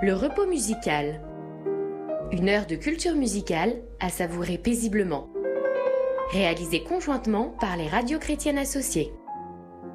Le repos musical. Une heure de culture musicale à savourer paisiblement. Réalisée conjointement par les radios chrétiennes associées.